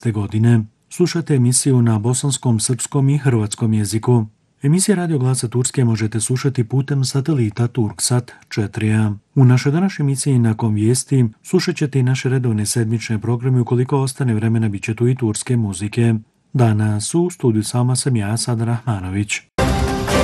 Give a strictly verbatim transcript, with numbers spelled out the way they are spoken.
dvadesetog godine. Slušate emisiju na bosanskom, srpskom i hrvatskom jeziku. Emisije Radio Glasa Turske možete slušati putem satelita Turksat četiri a. U našoj današnjoj emisiji nakon vijesti slušat ćete i naše redovne sedmične programe, ukoliko ostane vremena bit će tu i turske muzike. Danas u studiju sama sam ja, Sada Rahmanović.